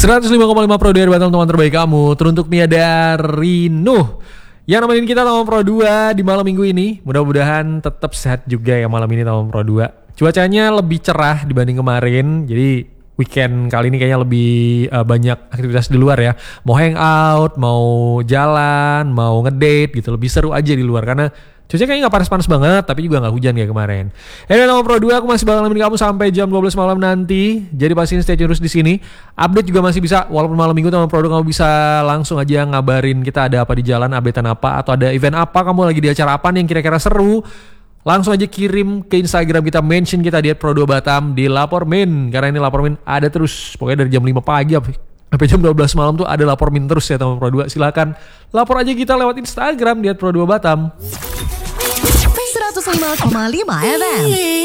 105,5 Pro dari Batam, teman terbaik kamu. Teruntuk nih ada Rino yang nemenin kita Taman Pro 2 di malam minggu ini. Mudah-mudahan tetap sehat juga ya malam ini Taman Pro 2. Cuacanya lebih cerah dibanding kemarin. Jadi weekend kali ini kayaknya lebih banyak aktivitas di luar ya. Mau hangout, mau jalan, mau ngedate gitu. Lebih seru aja di luar karena cuacanya kayaknya gak panas-panas banget, tapi juga gak hujan kayak kemarin. Taman Pro 2 aku masih bakal nemenin kamu sampai jam 12 malam nanti. Jadi pastiin stay tune terus di sini. Update juga masih bisa, walaupun malam minggu Taman Pro 2 kamu bisa langsung aja ngabarin kita ada apa di jalan, updatean apa, atau ada event apa, kamu lagi di acara apa nih yang kira-kira seru. Langsung aja kirim ke Instagram kita, mention kita di @pro2 Batam di Lapor Min. Karena ini Lapor Min ada terus, pokoknya dari jam 5 pagi sampai jam 12 malam tuh ada Lapor Min terus ya Taman Pro 2. Silakan lapor aja kita lewat Instagram di @pro2 Batam. 105,5 FM